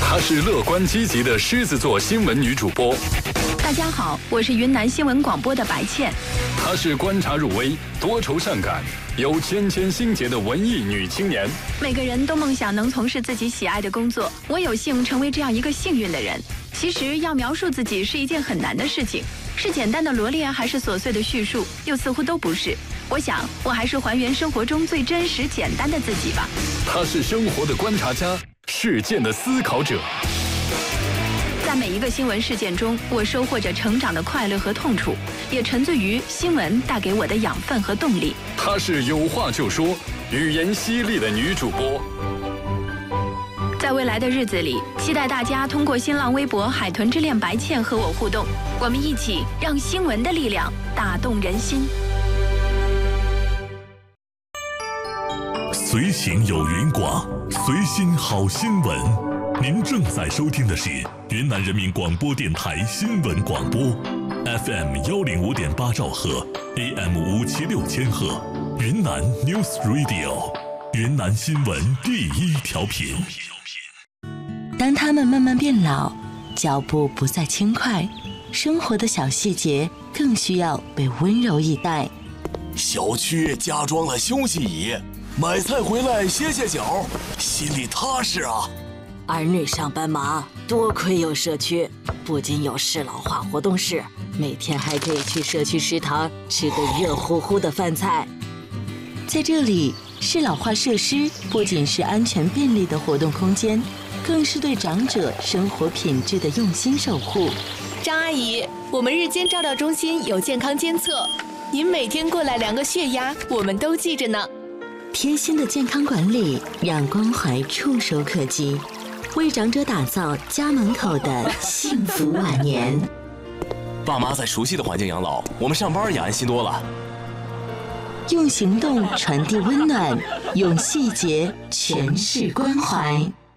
她是乐观积极的狮子座新闻女主播。 大家好，我是云南新闻广播的白倩。 她是观察入微、多愁善感、有谦谦心结的文艺女青年。 每个人都梦想能从事自己喜爱的工作，我有幸成为这样一个幸运的人。其实要描述自己是一件很难的事情，是简单的罗列还是琐碎的叙述，又似乎都不是。我想，我还是还原生活中最真实简单的自己吧。 她是生活的观察家，事件的思考者。 在每一个新闻事件中，我收获着成长的快乐和痛楚，也沉醉于新闻带给我的养分和动力。 她是有话就说、语言犀利的女主播。 在未来的日子里，期待大家通过新浪微博海豚之恋白倩和我互动，我们一起让新闻的力量打动人心。 随行有云广，随心好新闻。您正在收听的是云南人民广播电台新闻广播 ，FM 105.8兆赫 ，AM 576千赫，云南 News Radio， 云南新闻第一调频。 当他们慢慢变老，脚步不再轻快，生活的小细节更需要被温柔以待。 小区加装了休息椅，买菜回来歇歇脚，心里踏实啊。 儿女上班忙，多亏有社区，不仅有适老化活动室，每天还可以去社区食堂吃个热乎乎的饭菜。 在这里，适老化设施不仅是安全便利的活动空间，更是对长者生活品质的用心守护。 张阿姨，我们日间照料中心有健康监测，您每天过来量个血压，我们都记着呢。 贴心的健康管理，让关怀触手可及，为长者打造家门口的幸福晚年。 爸妈在熟悉的环境养老，我们上班也安心多了。 用行动传递温暖，用细节诠释关怀。